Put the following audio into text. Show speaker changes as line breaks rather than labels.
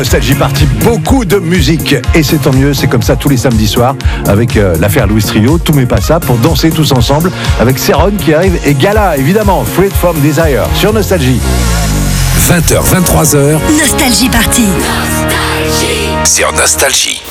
Nostalgie Party, beaucoup de musique et c'est tant mieux, c'est comme ça tous les samedis soirs avec l'affaire Louis Trio, tout mais pas ça, pour danser tous ensemble avec Céron qui arrive et Gala évidemment, Freed from Desire sur Nostalgie.
20h, 23h.
Nostalgie Party.
Sur Nostalgie.